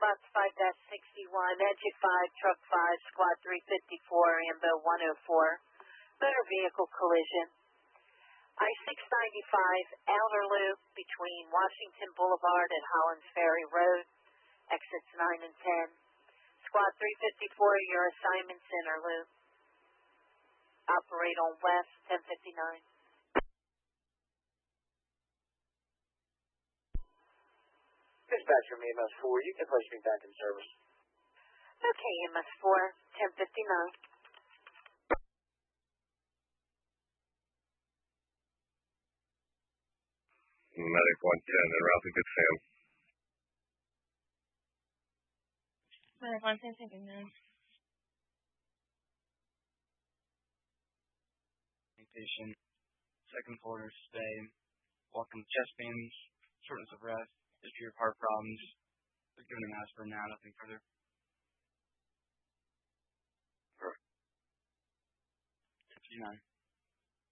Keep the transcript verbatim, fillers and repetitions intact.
Fox five sixty-one, Edge five, Truck five, Squad three fifty-four, Ambo one oh four, motor vehicle collision. I six ninety-five, outer loop between Washington Boulevard and Hollands Ferry Road, exits nine and ten. Squad three fifty-four, your assignment center loop. Operate on West ten fifty-nine. Dispatcher from E M S four, you can place me back in service. Okay, E M S four, ten fifty-nine. Medic one ten, en route to Good Sam. Medic one ten, fifty-nine. Patient, second quarter, stay, walking chest pains, shortness of breath, history of heart problems. They're giving him aspirin now, nothing further. fifty-nine.